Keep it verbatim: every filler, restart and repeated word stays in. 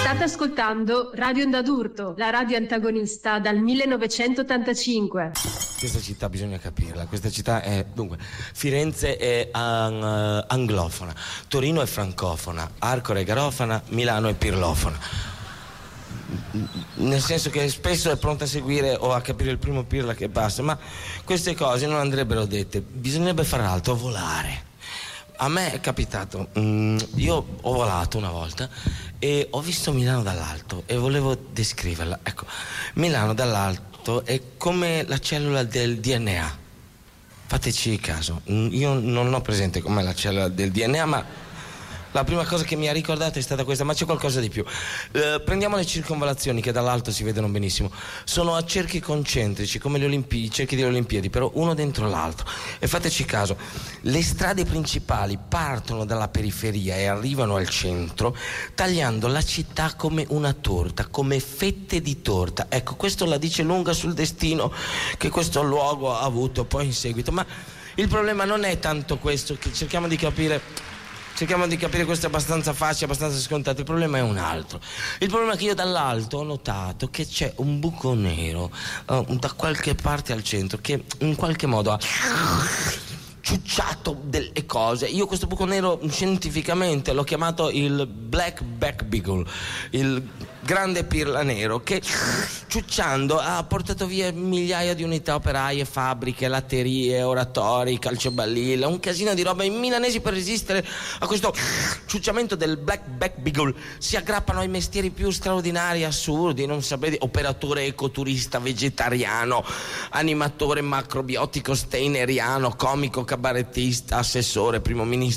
State ascoltando Radio Onda d'Urto, la radio antagonista dal millenovecentottantacinque. Questa città bisogna capirla, questa città è, dunque, Firenze è an, anglofona, Torino è francofona, Arcore è garofana, Milano è pirlofona. Nel senso che spesso è pronta a seguire o a capire il primo pirla che passa, ma queste cose non andrebbero dette, bisognerebbe fare altro, volare. A me è capitato, mm, io ho volato una volta e ho visto Milano dall'alto e volevo descriverla. Ecco, Milano dall'alto è come la cellula del D N A. Fateci caso, io non ho presente com'è la cellula del D N A, ma la prima cosa che mi ha ricordato è stata questa, ma c'è qualcosa di più. Eh, prendiamo le circonvallazioni che dall'alto si vedono benissimo. Sono a cerchi concentrici, come le Olimpi- i cerchi delle Olimpiadi, però uno dentro l'altro. E fateci caso, le strade principali partono dalla periferia e arrivano al centro, tagliando la città come una torta, come fette di torta. Ecco, questo la dice lunga sul destino che questo luogo ha avuto poi in seguito. Ma il problema non è tanto questo, che cerchiamo di capire... Cerchiamo di capire, questo è abbastanza facile, abbastanza scontato. Il problema è un altro. Il problema è che io dall'alto ho notato che c'è un buco nero uh, da qualche parte al centro che in qualche modo ha ciucciato delle cose. Io questo buco nero scientificamente l'ho chiamato il Black Back Beagle, il grande pirla nero, che ciucciando ha portato via migliaia di unità operaie, fabbriche, latterie, oratori, calciobalilla, un casino di roba. I milanesi, per resistere a questo ciucciamento del Black Back Beagle, si aggrappano ai mestieri più straordinari, assurdi, non sapete, operatore ecoturista, vegetariano, animatore macrobiotico steineriano, comico, cabarettista, assessore, primo ministro,